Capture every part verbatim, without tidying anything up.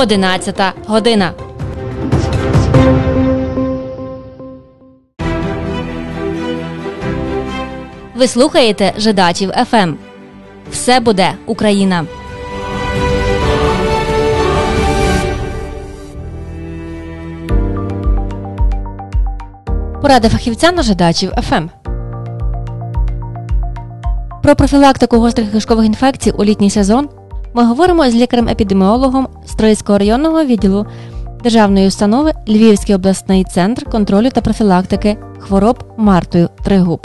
одинадцята година. Ви слухаєте Жидачів еф ем. Все буде Україна. Порада фахівця на Жидачів еф ем. Про профілактику гострих кишкових інфекцій у літній сезон ми говоримо з лікарем-епідеміологом Стрийського районного відділу Державної установи Львівський обласний центр контролю та профілактики хвороб Мартою Тригуб.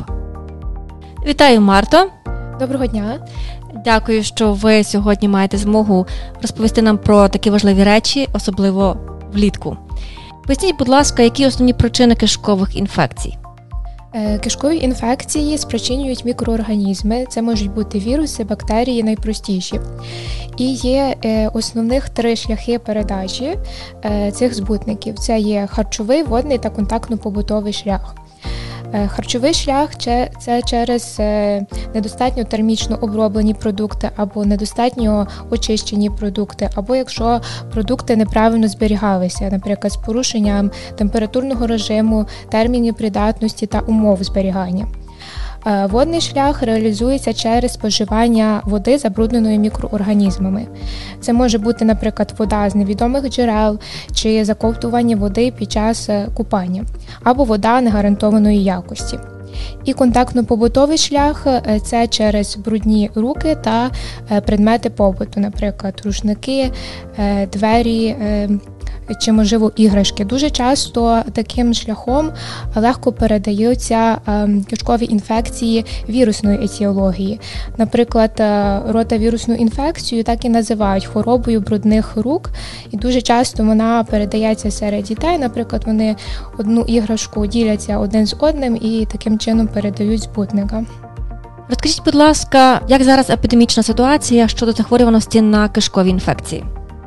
Вітаю, Марто! Доброго дня! Дякую, що ви сьогодні маєте змогу розповісти нам про такі важливі речі, особливо влітку. Поясніть, будь ласка, які основні причини кишкових інфекцій? Кишкові інфекції спричинюють мікроорганізми. Це можуть бути віруси, бактерії найпростіші. І є основних три шляхи передачі цих збутників. Це є харчовий, водний та контактно-побутовий шлях. Харчовий шлях – це через недостатньо термічно оброблені продукти або недостатньо очищені продукти, або якщо продукти неправильно зберігалися, наприклад, з порушенням температурного режиму, термінів придатності та умов зберігання. Водний шлях реалізується через споживання води, забрудненої мікроорганізмами. Це може бути, наприклад, вода з невідомих джерел чи заковтування води під час купання, або вода негарантованої якості. І контактно-побутовий шлях – це через брудні руки та предмети побуту, наприклад, рушники, двері, чи, можливо, іграшки. Дуже часто таким шляхом легко передаються кишкові інфекції вірусної етіології. Наприклад, ротавірусну інфекцію так і називають хворобою брудних рук. І дуже часто вона передається серед дітей. Наприклад, вони одну іграшку діляться один з одним і таким чином передають збутника. Розкажіть, будь ласка, як зараз епідемічна ситуація щодо захворюваності на кишкові інфекції?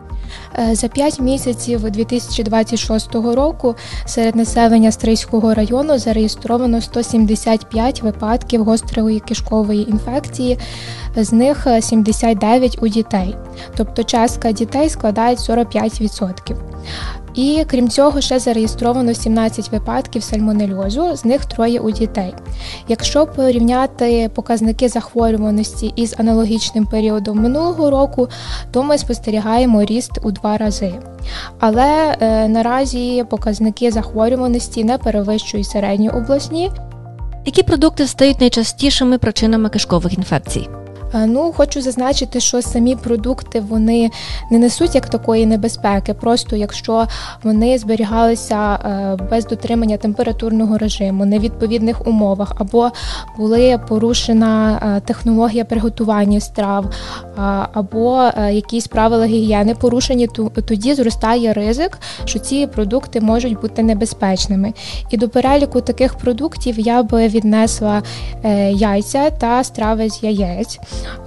За п'ять місяців дві тисячі двадцять шостого року серед населення Стрийського району зареєстровано сто сімдесят п'ять випадків гострої кишкової інфекції, з них сімдесят дев'ять у дітей. Тобто частка дітей складає сорок п'ять відсотків. І крім цього, ще зареєстровано сімнадцять випадків сальмонельозу, з них троє у дітей. Якщо порівняти показники захворюваності із аналогічним періодом минулого року, то ми спостерігаємо ріст у два рази. Але е, наразі показники захворюваності не перевищують середньообласні. Які продукти стають найчастішими причинами кишкових інфекцій? Ну, хочу зазначити, що самі продукти, вони не несуть як такої небезпеки, просто якщо вони зберігалися без дотримання температурного режиму, невідповідних умовах, або були порушена технологія приготування страв, або якісь правила гігієни порушені, тоді зростає ризик, що ці продукти можуть бути небезпечними. І до переліку таких продуктів я би віднесла яйця та страви з яєць.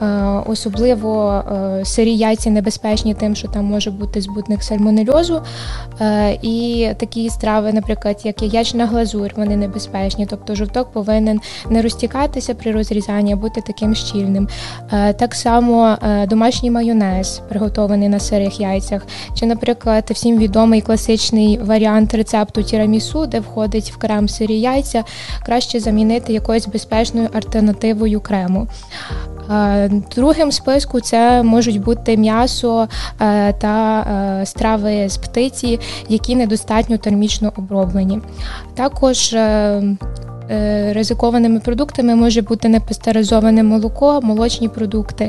Особливо сирі яйця небезпечні тим, що там може бути збутник сальмонельозу. І такі страви, наприклад, як яєчна глазурь, вони небезпечні. Тобто жовток повинен не розтікатися при розрізанні, а бути таким щільним. Так само домашній майонез, приготований на сирих яйцях. Чи, наприклад, всім відомий класичний варіант рецепту тірамісу, де входить в крем сирі яйця, краще замінити якоюсь безпечною альтернативою крему. Другим в списку це можуть бути м'ясо та страви з птиці, які недостатньо термічно оброблені. Також ризикованими продуктами може бути непастеризоване молоко, молочні продукти.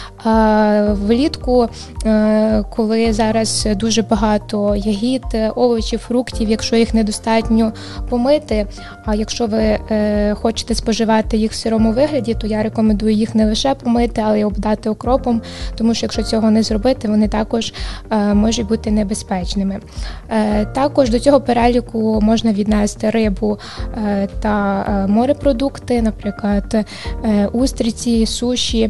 Влітку, коли зараз дуже багато ягід, овочів, фруктів, якщо їх недостатньо помити, а якщо ви хочете споживати їх в сирому вигляді, то я рекомендую їх не лише помити, але й обдати окропом, тому що якщо цього не зробити, вони також можуть бути небезпечними. Також до цього переліку можна віднести рибу та морепродукти, наприклад, устриці, суші.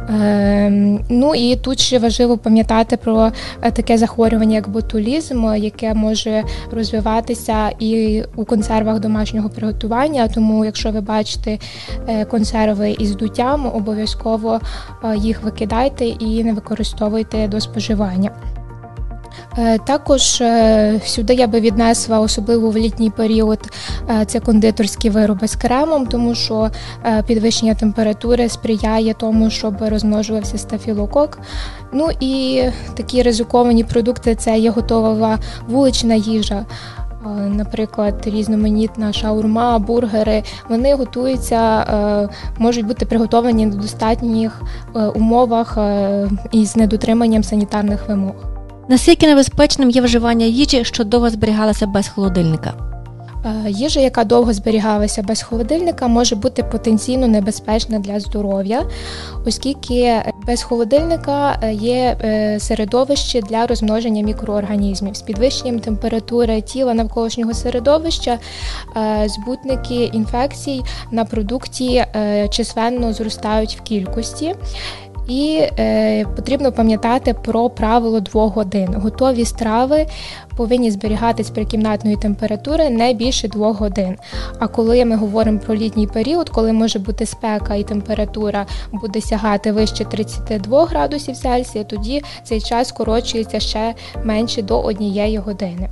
Ну і тут ще важливо пам'ятати про таке захворювання, як ботулізм, яке може розвиватися і у консервах домашнього приготування, тому якщо ви бачите консерви із дуттям, обов'язково їх викидайте і не використовуйте до споживання. Також сюди я би віднесла, особливо в літній період, це кондитерські вироби з кремом, тому що підвищення температури сприяє тому, щоб розмножувався стафілокок. Ну і такі ризиковані продукти – це є готова вулична їжа. Наприклад, різноманітна шаурма, бургери, вони готуються, можуть бути приготовані на достатніх умовах і з недотриманням санітарних вимог. Наскільки небезпечним є вживання їжі, що довго зберігалася без холодильника? Їжа, яка довго зберігалася без холодильника, може бути потенційно небезпечна для здоров'я, оскільки без холодильника є середовище для розмноження мікроорганізмів. З підвищенням температури тіла навколишнього середовища збутники інфекцій на продукті численно зростають в кількості. І е, потрібно пам'ятати про правило двох годин. Готові страви повинні зберігатись при кімнатної температури не більше двох годин. А коли ми говоримо про літній період, коли може бути спека і температура буде сягати вище тридцять два градусів Цельсія, тоді цей час скорочується ще менше до однієї години.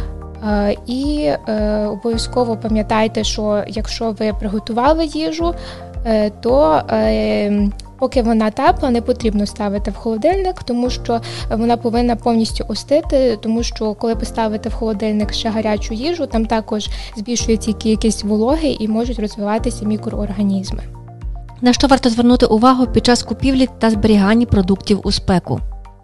Е, і е, обов'язково пам'ятайте, що якщо ви приготували їжу, е, то е, поки вона тепла, не потрібно ставити в холодильник, тому що вона повинна повністю остити, тому що коли поставити в холодильник ще гарячу їжу, там також збільшується кількість вологи і можуть розвиватися мікроорганізми. На що варто звернути увагу під час купівлі та зберігання продуктів у спеку?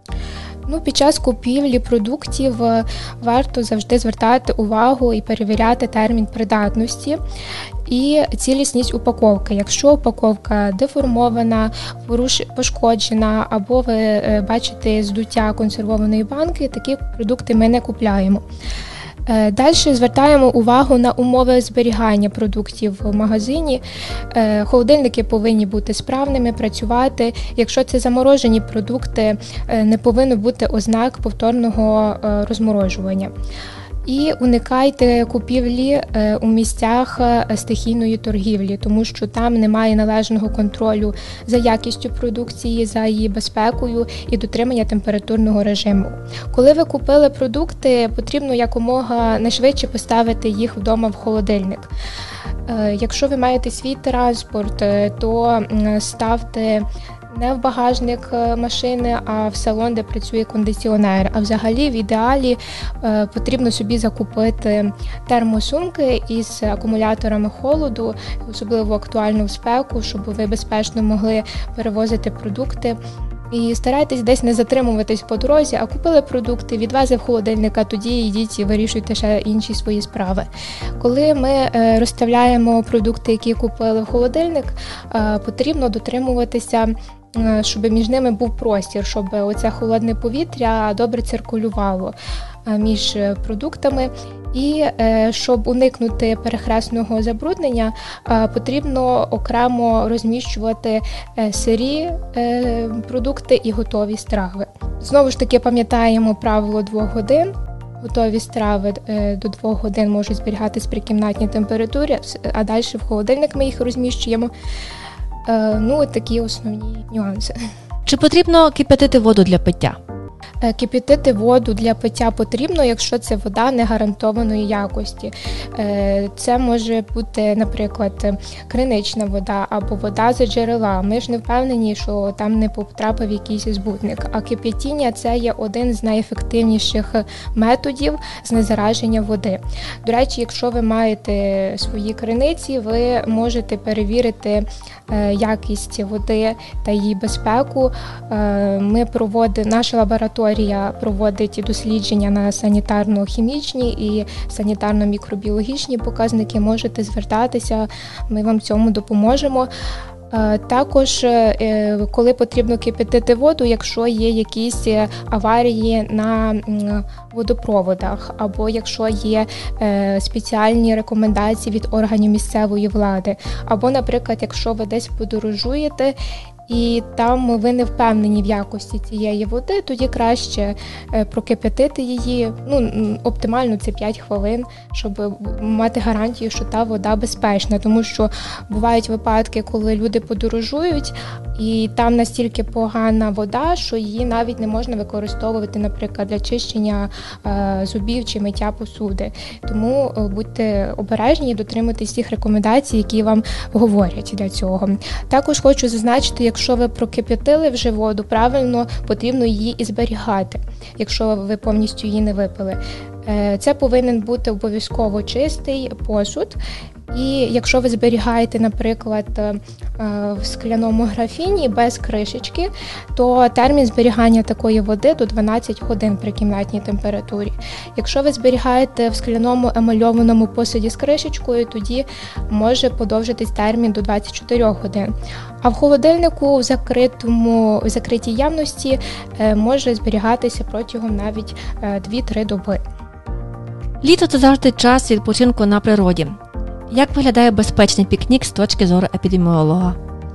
Ну, під час купівлі продуктів варто завжди звертати увагу і перевіряти термін придатності і цілісність упаковки. Якщо упаковка деформована, пошкоджена або ви бачите здуття консервованої банки, такі продукти ми не купляємо. Далі звертаємо увагу на умови зберігання продуктів в магазині. Холодильники повинні бути справними, працювати. Якщо це заморожені продукти, не повинно бути ознак повторного розморожування. І уникайте купівлі у місцях стихійної торгівлі, тому що там немає належного контролю за якістю продукції, за її безпекою і дотримання температурного режиму. Коли ви купили продукти, потрібно якомога найшвидше поставити їх вдома в холодильник. Якщо ви маєте свій транспорт, то ставте не в багажник машини, а в салон, де працює кондиціонер. А взагалі, в ідеалі, потрібно собі закупити термосумки із акумуляторами холоду, особливо актуально в спеку, щоб ви безпечно могли перевозити продукти. І старайтесь десь не затримуватись по дорозі, а купили продукти, відвезли в холодильник, а тоді йдіть і вирішуйте ще інші свої справи. Коли ми розставляємо продукти, які купили в холодильник, потрібно дотримуватися, щоб між ними був простір, щоб оце холодне повітря добре циркулювало між продуктами. І щоб уникнути перехресного забруднення, потрібно окремо розміщувати сирі продукти і готові страви. Знову ж таки пам'ятаємо правило двох годин. Готові страви до двох годин можуть зберігатись при кімнатній температурі, а далі в холодильник ми їх розміщуємо. Ну, от такі основні нюанси. Чи потрібно кип'ятити воду для пиття? Кип'ятити воду для пиття потрібно, якщо це вода негарантованої якості. Це може бути, наприклад, кринична вода або вода з джерела. Ми ж не впевнені, що там не потрапив якийсь збутник. А кип'ятіння – це є один з найефективніших методів знезараження води. До речі, якщо ви маєте свої криниці, ви можете перевірити якість води та її безпеку. Ми проводимо, наша лабораторія проводить дослідження на санітарно-хімічні і санітарно-мікробіологічні показники. Можете звертатися, ми вам в цьому допоможемо. Також, коли потрібно кип'ятити воду, якщо є якісь аварії на водопроводах, або якщо є спеціальні рекомендації від органів місцевої влади, або, наприклад, якщо ви десь подорожуєте і там ви не впевнені в якості цієї води, тоді краще прокип'ятити її, ну, оптимально це п'ять хвилин, щоб мати гарантію, що та вода безпечна, тому що бувають випадки, коли люди подорожують, і там настільки погана вода, що її навіть не можна використовувати, наприклад, для чищення е, зубів чи миття посуди. Тому е, будьте обережні і дотримуйтесь всіх рекомендацій, які вам говорять для цього. Також хочу зазначити, якщо ви прокип'ятили вже воду, правильно потрібно її і зберігати, якщо ви повністю її не випили. Е, це повинен бути обов'язково чистий посуд. І якщо ви зберігаєте, наприклад, в скляному графіні без кришечки, то термін зберігання такої води до дванадцять годин при кімнатній температурі. Якщо ви зберігаєте в скляному емальованому посуді з кришечкою, тоді може подовжитись термін до двадцять чотири годин. А в холодильнику в закритому, в закритій ємності може зберігатися протягом навіть дві-три доби. Літо – це завжди час відпочинку на природі. Як виглядає безпечний пікнік з точки зору епідеміолога?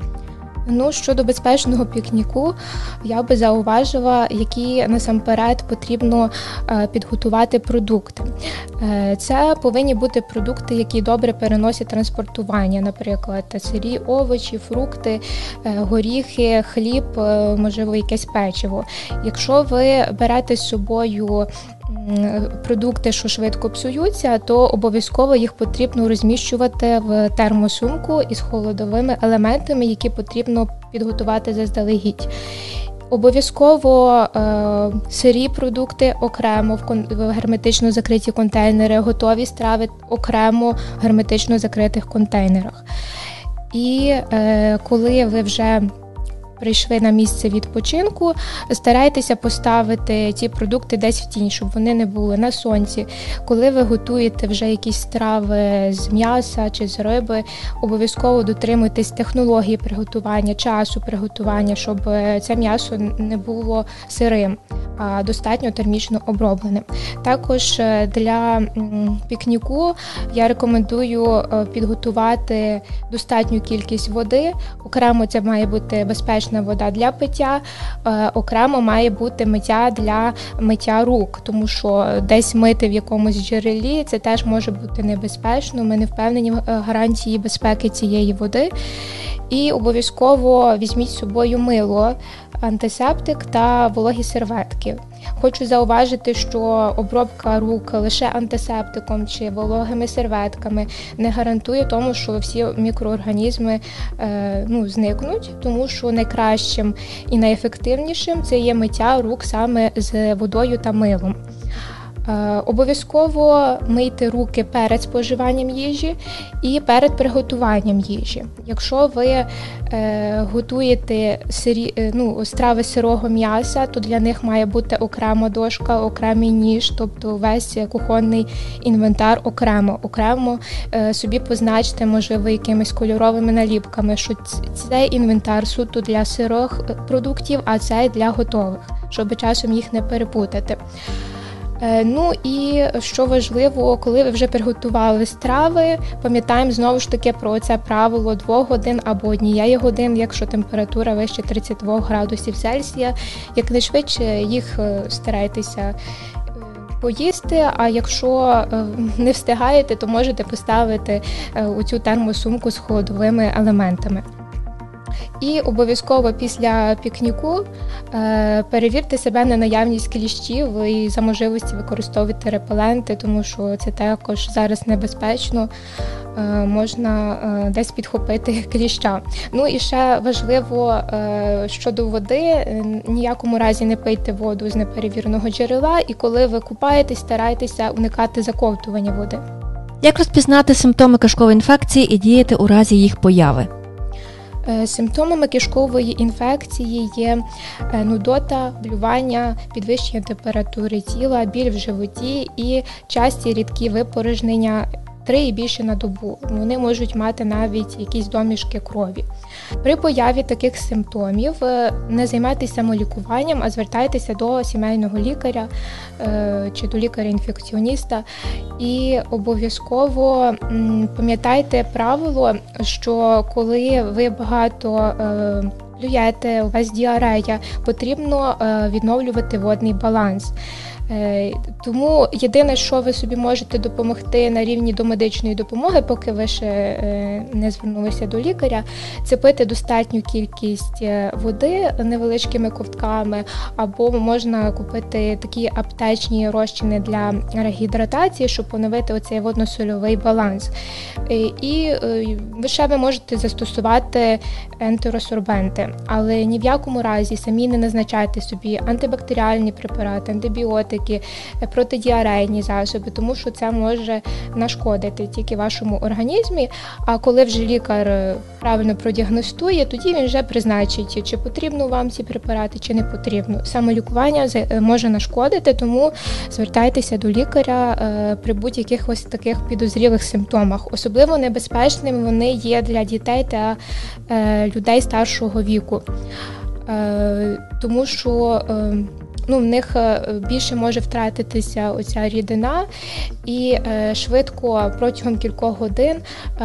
Ну, щодо безпечного пікніку, я би зауважила, які насамперед потрібно е, підготувати продукти. Е, це повинні бути продукти, які добре переносять транспортування, наприклад, сирі овочі, фрукти, е, горіхи, хліб, е, можливо, якесь печиво. Якщо ви берете з собою продукти, що швидко псуються, то обов'язково їх потрібно розміщувати в термосумку із холодовими елементами, які потрібно підготувати заздалегідь. Обов'язково е, сирі продукти окремо в, кон- в герметично закриті контейнери, готові страви окремо в герметично закритих контейнерах. І е, коли ви вже прийшли на місце відпочинку, старайтеся поставити ці продукти десь в тінь, щоб вони не були на сонці. Коли ви готуєте вже якісь страви з м'яса чи з риби, обов'язково дотримуйтесь технології приготування, часу приготування, щоб це м'ясо не було сирим, а достатньо термічно обробленим. Також для пікніку я рекомендую підготувати достатню кількість води. Окремо це має бути безпечна вода для пиття, окремо має бути миття для миття рук, тому що десь мити в якомусь джерелі це теж може бути небезпечно, ми не впевнені в гарантії безпеки цієї води. І обов'язково візьміть з собою мило, антисептик та вологі серветки. Хочу зауважити, що обробка рук лише антисептиком чи вологими серветками не гарантує тому, що всі мікроорганізми е, ну, зникнуть, тому що найкращим і найефективнішим це є миття рук саме з водою та милом. Е, обов'язково мийте руки перед споживанням їжі і перед приготуванням їжі. Якщо ви е, готуєте сирі, е, ну, страви сирого м'яса, то для них має бути окрема дошка, окремий ніж, тобто весь кухонний інвентар окремо. Окремо е, собі позначте, можливо, якимись кольоровими наліпками, що цей інвентар суто для сирих продуктів, а цей для готових, щоб часом їх не перепутати. Ну і що важливо, коли ви вже приготували страви, пам'ятаємо знову ж таки про це правило двох годин або однієї години, якщо температура вище тридцять два градусів Цельсія. Якнайшвидше їх старайтеся поїсти, а якщо не встигаєте, то можете поставити у цю термосумку з холодовими елементами. І обов'язково після пікніку е, перевірте себе на наявність кліщів і за можливості використовуйте репеленти, тому що це також зараз небезпечно, е, можна е, десь підхопити кліща. Ну і ще важливо е, щодо води, ніякому разі не пийте воду з неперевіреного джерела, і коли ви купаєтесь, старайтеся уникати заковтування води. Як розпізнати симптоми кишкової інфекції і діяти у разі їх появи? Симптомами кишкової інфекції є нудота, блювання, підвищення температури тіла, біль в животі і часті рідкі випорожнення три і більше на добу. Вони можуть мати навіть якісь домішки крові. При появі таких симптомів не займайтеся самолікуванням, а звертайтеся до сімейного лікаря чи до лікаря-інфекціоніста. І обов'язково пам'ятайте правило, що коли ви багато блюєте, у вас діарея, потрібно відновлювати водний баланс. Тому єдине, що ви собі можете допомогти на рівні домедичної допомоги, поки ви ще не звернулися до лікаря, це пити достатню кількість води невеличкими ковтками, або можна купити такі аптечні розчини для регідратації, щоб поновити оцей водно-сольовий баланс. І ще ви можете застосувати ентеросорбенти, але ні в якому разі самі не назначайте собі антибактеріальні препарати, антибіотики, протидіарейні засоби, тому що це може нашкодити тільки вашому організмі, а коли вже лікар правильно продіагностує, тоді він вже призначить, чи потрібно вам ці препарати, чи не потрібно. Самолікування може нашкодити, тому звертайтеся до лікаря при будь-яких ось таких підозрілих симптомах. Особливо небезпечними вони є для дітей та людей старшого віку, тому що ну, в них більше може втратитися оця рідина і швидко протягом кількох годин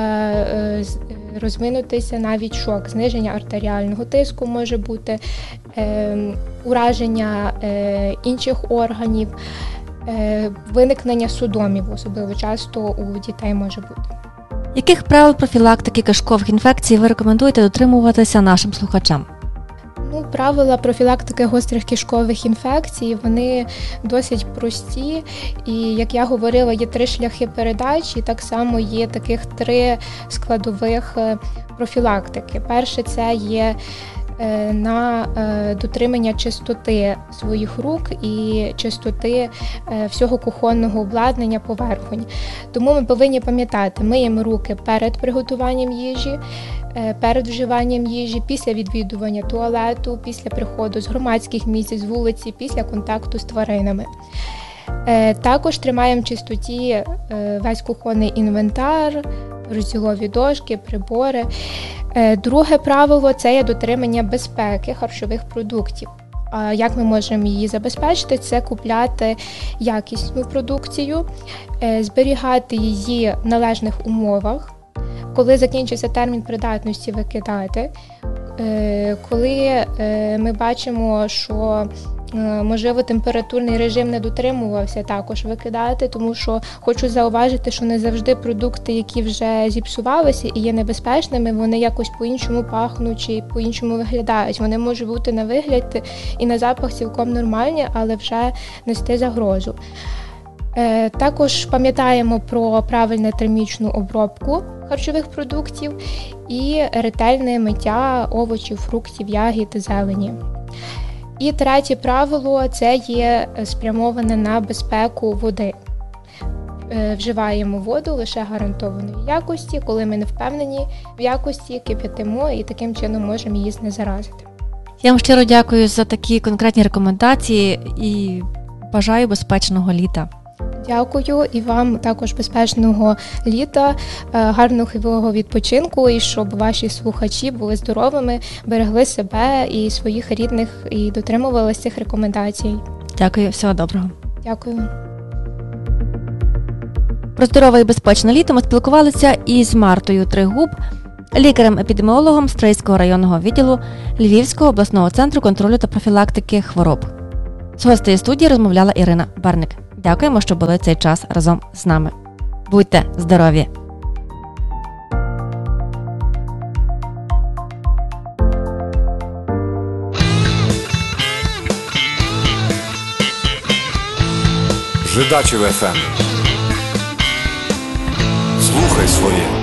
розвинутися навіть шок, зниження артеріального тиску може бути, ураження інших органів, виникнення судомів, особливо часто у дітей може бути. Яких правил профілактики кишкових інфекцій ви рекомендуєте дотримуватися нашим слухачам? Ну, правила профілактики гострих кишкових інфекцій, вони досить прості, і, як я говорила, є три шляхи передачі, так само є таких три складових профілактики. Перше – це є на дотримання чистоти своїх рук і чистоти всього кухонного обладнання поверхонь. Тому ми повинні пам'ятати, миємо руки перед приготуванням їжі, перед вживанням їжі, після відвідування туалету, після приходу з громадських місць, з вулиці, після контакту з тваринами. Також тримаємо в чистоті весь кухонний інвентар, розділові дошки, прибори. Друге правило – це є дотримання безпеки харчових продуктів. Як ми можемо її забезпечити? Це купляти якісну продукцію, зберігати її в належних умовах, коли закінчиться термін придатності, викидати. Коли ми бачимо, що можливо температурний режим не дотримувався, також викидати, тому що хочу зауважити, що не завжди продукти, які вже зіпсувалися і є небезпечними, вони якось по-іншому пахнуть чи по-іншому виглядають. Вони можуть бути на вигляд і на запах цілком нормальні, але вже нести загрозу. Також пам'ятаємо про правильну термічну обробку харчових продуктів і ретельне миття овочів, фруктів, ягід, зелені. І третє правило – це є спрямоване на безпеку води. Вживаємо воду лише гарантованої якості, коли ми не впевнені в якості, кип'ятимо і таким чином можемо її знезаразити. Я вам щиро дякую за такі конкретні рекомендації і бажаю безпечного літа. Дякую і вам також безпечного літа, гарного хвилевого відпочинку і щоб ваші слухачі були здоровими, берегли себе і своїх рідних і дотримувалися цих рекомендацій. Дякую, всього доброго. Дякую. Про здорове і безпечне літо ми спілкувалися із Мартою Тригуб, лікарем-епідеміологом Стрийського районного відділу Львівського обласного центру контролю та профілактики хвороб. З гостею студії розмовляла Ірина Барник. Дякуємо, що були цей час разом з нами. Будьте здорові! Жидачів еф ем. Слухай своє.